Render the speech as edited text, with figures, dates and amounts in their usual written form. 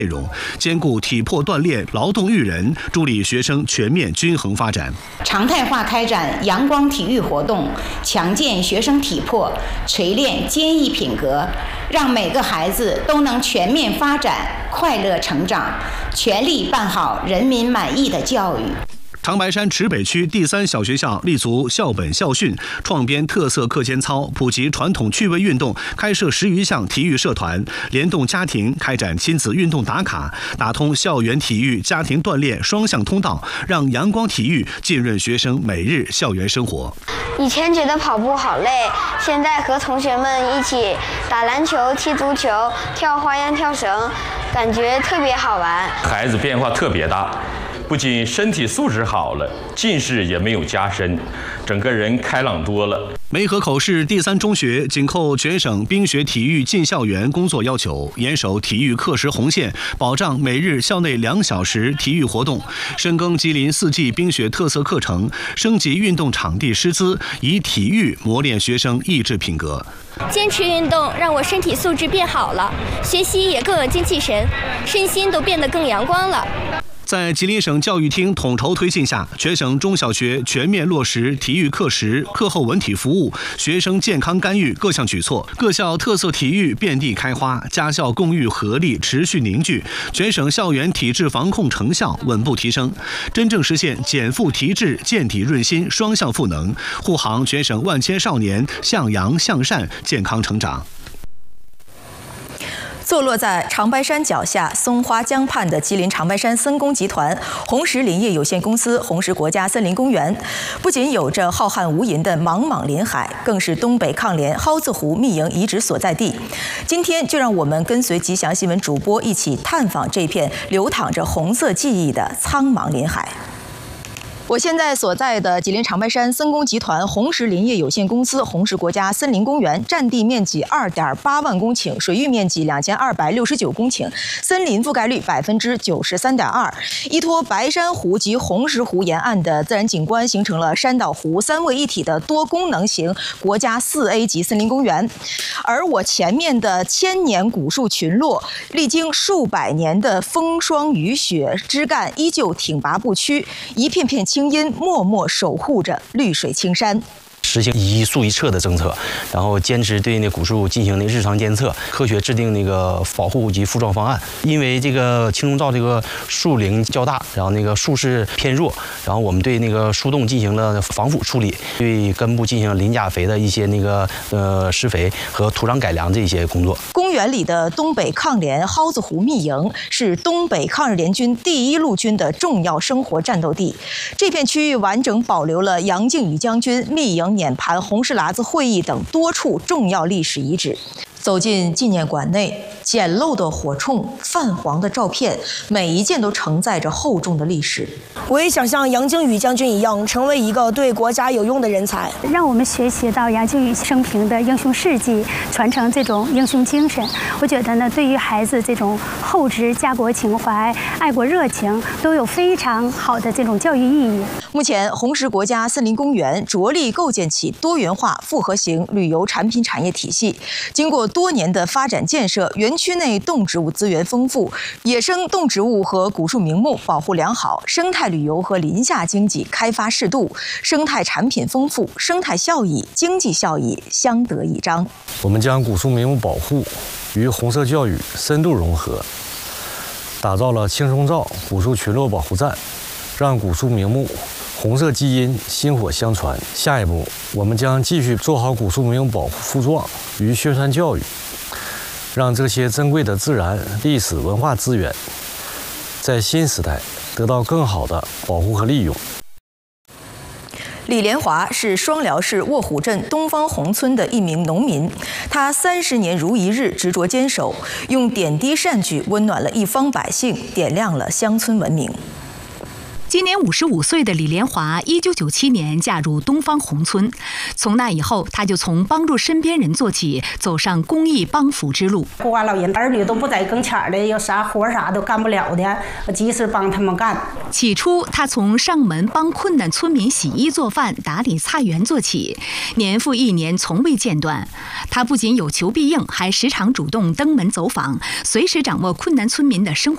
内容，兼顾体魄锻炼、劳动育人，助力学生全面均衡发展。 常态化开展阳光体育活动，强健学生体魄，锤炼坚毅品格，让每个孩子都能全面发展、快乐成长，全力办好人民满意的教育。 长白山池北区第3小学校立足校本校训，创编特色课间操，普及传统趣味运动，开设10余项体育社团，联动家庭开展亲子运动打卡，打通校园体育、家庭锻炼双向通道，让阳光体育浸润学生每日校园生活。 以前觉得跑步好累，现在和同学们一起打篮球、踢足球、跳花样跳绳，感觉特别好玩。 孩子变化特别大。不仅身体素质好了，近视也没有加深，整个人开朗多了。 梅河口市第3中学紧扣全省冰雪体育进校园工作要求，严守体育课时红线，保障每日校内2小时体育活动，深耕吉林4季冰雪特色课程，升级运动场地师资，以体育磨练学生意志品格。 坚持运动让我身体素质变好了，学习也更有精气神，身心都变得更阳光了。 在吉林省教育厅统筹推进下，全省中小学全面落实体育课时、课后文体服务、学生健康干预各项举措，各校特色体育遍地开花，家校共育合力持续凝聚，全省校园体制防控成效稳步提升，真正实现减负提质、健体润心双向赋能，护航全省万千少年向阳向善健康成长。 坐落在长白山脚下松花江畔的吉林长白山森工集团红石林业有限公司红石国家森林公园，不仅有着浩瀚无垠的茫茫林海，更是东北抗联蒿子湖密营遗址所在地。今天就让我们跟随吉祥新闻主播一起探访这片流淌着红色记忆的苍茫林海。我现在所在的吉林长白山森工集团红石林业有限公司红石国家森林公园，占地面积2.8万公顷，水域面积2269公顷，森林覆盖率93.2%。依托白山湖及红石湖沿岸的自然景观，形成了山岛湖3位一体的多功能型国家4A 级森林公园。而我前面的千年古树群落，历经数百年的风霜雨雪，枝干依旧挺拔不屈，一片片青荫默默守护着绿水青山。 实行一树一册的政策，然后坚持对那古树进行的日常监测，科学制定那个保护及复壮方案。因为这个青松照这个树龄较大，然后那个树势偏弱，然后我们对那个树洞进行了防腐处理，对根部进行磷钾肥的一些那个施肥和土壤改良这些工作。 公园里的东北抗联蒿子湖密营是东北抗日联军第1路军的重要生活战斗地，这片区域完整保留了杨靖宇将军密营碾盘红石喇子会议等多处重要历史遗址。走进纪念馆内，简陋的火铳、泛黄的照片，每一件都承载着厚重的历史。 我也想像杨靖宇将军一样，成为一个对国家有用的人才。 让我们学习到杨靖宇生平的英雄事迹，传承这种英雄精神。我觉得呢，对于孩子这种厚植家国情怀、爱国热情，都有非常好的这种教育意义。 目前，红石国家森林公园着力构建起多元化复合型旅游产品产业体系，经过多年的发展建设，园区内动植物资源丰富，野生动植物和古树名木保护良好，生态旅游和林下经济开发适度，生态产品丰富，生态效益、经济效益相得益彰。 我们将古树名木保护与红色教育深度融合，打造了青松照古树群落保护站，让古树名木红色基因薪火相传。下一步，我们将继续做好古树名木保护复壮与宣传教育，让这些珍贵的自然、历史文化资源在新时代得到更好的保护和利用。 李连华是双辽市卧虎镇东方红村的一名农民，他30年如一日执着坚守，用点滴善举温暖了一方百姓，点亮了乡村文明。 今年55岁的李连华，1997年嫁入东方红村。从那以后，他就从帮助身边人做起，走上公益帮扶之路。 孤寡老人儿女都不在跟前的，有啥活啥都干不了的，我及时帮他们干。 起初，他从上门帮困难村民洗衣做饭、打理菜园做起，年复一年，从未间断。他不仅有求必应，还时常主动登门走访，随时掌握困难村民的生活